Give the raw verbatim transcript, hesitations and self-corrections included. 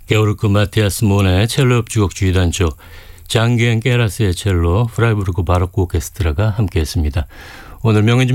게오르크 마티아스 몬의 첼로 협주곡 주의단조, 장기엔 깨라스의 첼로, 프라이부르크 바로크 오케스트라가 함께했습니다. 오늘 명예준